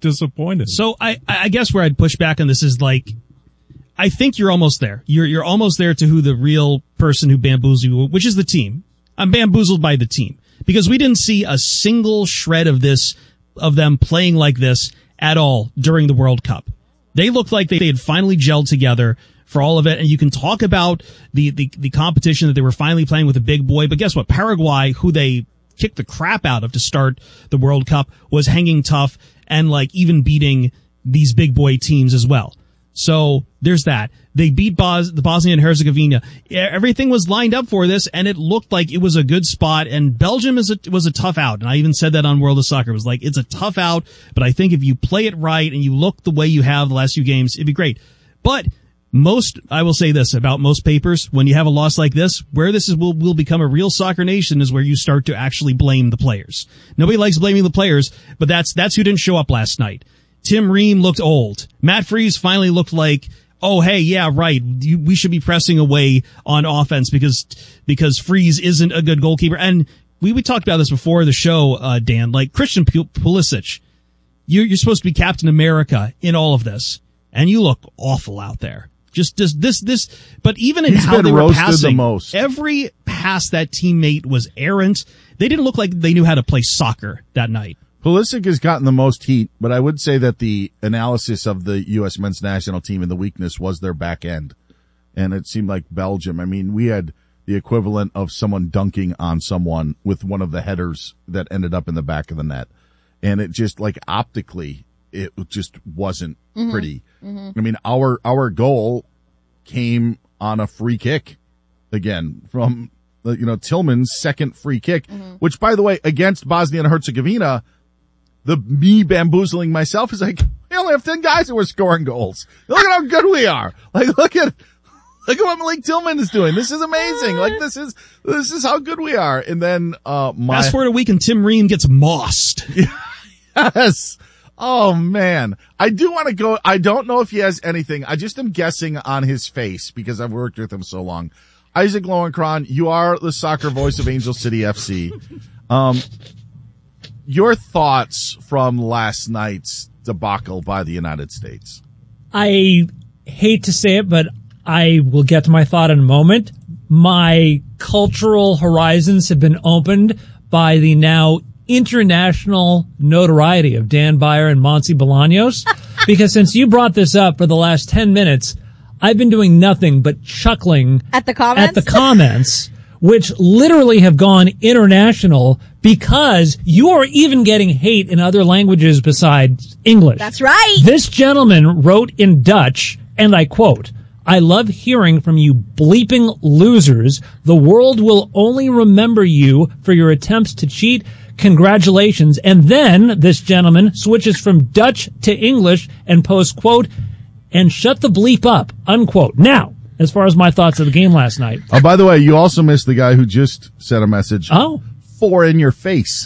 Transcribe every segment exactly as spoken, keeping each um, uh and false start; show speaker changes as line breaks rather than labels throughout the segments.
disappointed.
So I, I guess where I'd push back on this is like, I think you're almost there. You're you're almost there to who the real person who bamboozled you, which is the team. I'm bamboozled by the team because we didn't see a single shred of this, of them playing like this at all during the World Cup. They looked like they, they had finally gelled together for all of it, and you can talk about the, the, the competition that they were finally playing with a big boy, but guess what? Paraguay, who they kicked the crap out of to start the World Cup, was hanging tough and like even beating these big boy teams as well. So there's that. They beat Bos- the Bosnia and Herzegovina. Everything was lined up for this, and it looked like it was a good spot. And Belgium is a, was a tough out. And I even said that on World of Soccer. It was like, it's a tough out, but I think if you play it right and you look the way you have the last few games, it'd be great. But most, I will say this about most papers, when you have a loss like this, where this is will, will become a real soccer nation is where you start to actually blame the players. Nobody likes blaming the players, but that's, that's who didn't show up last night. Tim Ream looked old. Matt Freese finally looked like, oh, hey, yeah, right. You, we should be pressing away on offense because, because Freese isn't a good goalkeeper. And we, we talked about this before the show, uh, Dan, like Christian Pulisic. You're, you're supposed to be Captain America in all of this. And you look awful out there. Just, just this, this, but even in
He's
how
been
they were
roasted
passing,
the most.
Every pass that teammate was errant. They didn't look like they knew how to play soccer that night.
Pulisic has gotten the most heat, but I would say that the analysis of the U S men's national team and the weakness was their back end. And it seemed like Belgium. I mean, we had the equivalent of someone dunking on someone with one of the headers that ended up in the back of the net. And it just, like, optically, it just wasn't mm-hmm. pretty. Mm-hmm. I mean, our, our goal came on a free kick again from, you know, Tillman's second free kick, mm-hmm. which, by the way, against Bosnia and Herzegovina, the me bamboozling myself is like, we only have ten guys who are scoring goals. Look at how good we are. Like, look at, look at what Malik Tillman is doing. This is amazing. Like, this is, this is how good we are. And then, uh, my.
Fast forward a week and Tim Ream gets mossed.
Yes. Oh man. I do want to go. I don't know if he has anything. I just am guessing on his face because I've worked with him so long. Isaac Lowenkron, you are the soccer voice of Angel City F C. Um, Your thoughts from last night's debacle by the United States?
I hate to say it, but I will get to my thought in a moment. My cultural horizons have been opened by the now international notoriety of Dan Beyer and Monty Bolaños. Because since you brought this up for the last ten minutes, I've been doing nothing but chuckling
at the comments.
At the comments. Which literally have gone international because you are even getting hate in other languages besides English.
That's right.
This gentleman wrote in Dutch, and I quote, "I love hearing from you bleeping losers. The world will only remember you for your attempts to cheat. Congratulations." And then this gentleman switches from Dutch to English and posts, quote, "and shut the bleep up," unquote. Now, as far as my thoughts of the game last night.
Oh, by the way, you also missed the guy who just sent a message.
Oh.
Four in your face.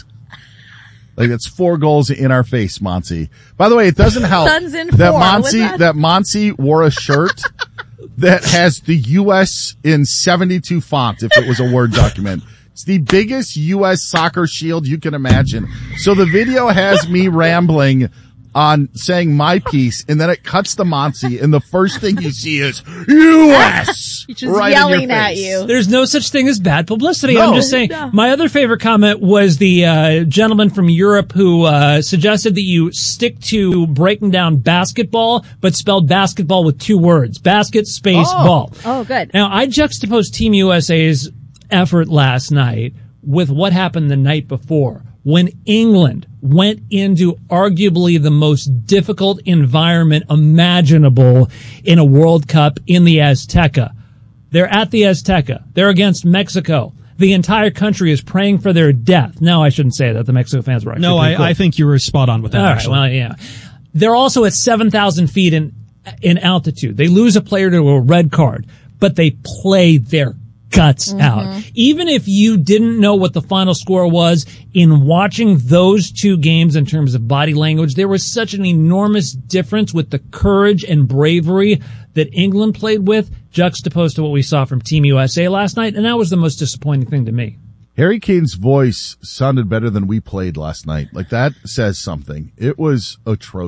Like, it's four goals in our face, Monty. By the way, it doesn't help
Suns in
that
four.
Monty,
that?
that Monty wore a shirt that has the U S in seventy-two font if it was a Word document. It's the biggest U S soccer shield you can imagine. So the video has me rambling on saying my piece, and then it cuts to Monty, and the first thing you see is U S
He's just
right
yelling
in your
at
face.
you.
There's no such thing as bad publicity.
No.
I'm just saying.
No.
My other favorite comment was the uh, gentleman from Europe who uh, suggested that you stick to breaking down basketball, but spelled basketball with two words: basket space
Oh.
ball.
Oh, good.
Now, I juxtaposed Team U S A's effort last night with what happened the night before, when England went into arguably the most difficult environment imaginable in a World Cup in the Azteca. They're at the Azteca. They're against Mexico. The entire country is praying for their death. No, I shouldn't say that. The Mexico fans were actually
No, I,
cool.
I think you were spot on with that,
All right,
actually.
well, yeah. They're also at seven thousand feet in, in altitude. They lose a player to a red card, but they play their guts
Mm-hmm.
out. Even if you didn't know what the final score was, in watching those two games in terms of body language, there was such an enormous difference with the courage and bravery that England played with, juxtaposed to what we saw from Team U S A last night, and that was the most disappointing thing to me.
Harry Kane's voice sounded better than we played last night. Like, that says something. It was atrocious.